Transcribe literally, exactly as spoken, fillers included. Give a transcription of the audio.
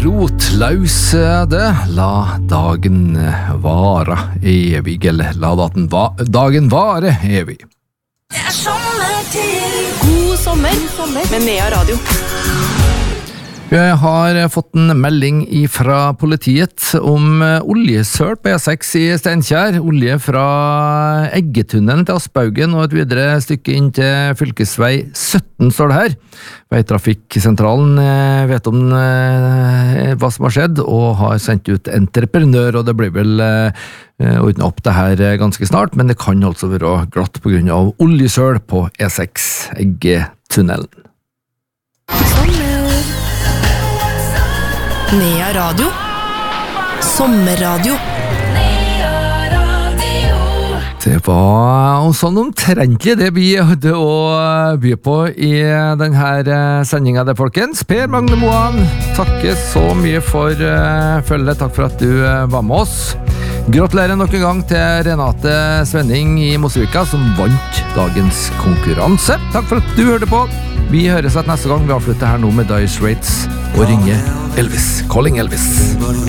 rotløs det. La dagen vare evig, eller la dagen, va dagen vare evig. Det er sommertid. God sommer, sommer med Nea Radio. Jeg har fått en melding fra politiet om oljesøl på E seks i Steinkjer. Olje fra Eggetunnelen til Aspbaugen og et videre stykke inn til fylkesvei sytten, står det her. Veitrafikksentralen vet om hva som har skjedd og har sendt ut entreprenør, og det blir vel ordnet opp det her ganske snart, men det kan altså være glatt på grunn av oljesøl på E seks Eggetunnelen. Nea Radio. Sommerradio. Det var sånn omtrentlig det vi hadde å by på i denne sendingen, det, folkens. Per Magne Moan, takker så mye for uh, følget. Takk for at du uh, var med oss. Gratulerer nok en gang til Renate Svenning i Mosevika, som vant dagens konkurranse. Takk for at du hørte på. Vi høres at neste gang. Vi avslutter her nå med Dire Straits og ringer Elvis. Calling Elvis.